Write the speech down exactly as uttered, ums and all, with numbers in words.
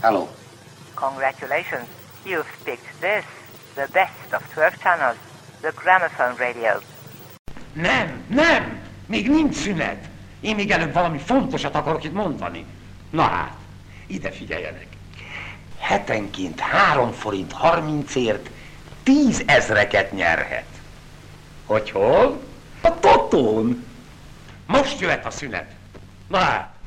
Hello. Congratulations. You've picked this, the best of twelve channels, the gramophone radio. Nem, nem! Még nincs szünet. Én még előbb valami fontosat akarok itt mondani. Na hát, ide figyeljenek. Hetenként három forint harmincért tízezreket nyerhet. Hogy hol? A totón. Most jöhet a szünet. Na hát.